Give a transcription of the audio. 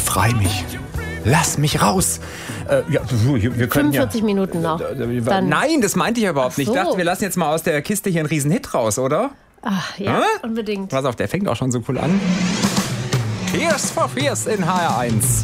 Befrei mich. Lass mich raus. Ja, wir können 45 Minuten noch. Dann. Nein, das meinte ich überhaupt nicht. Ich dachte, wir lassen jetzt mal aus der Kiste hier einen riesen Hit raus, oder? Ach, ja, unbedingt. Pass auf, der fängt auch schon so cool an. Tears for Fears in HR1.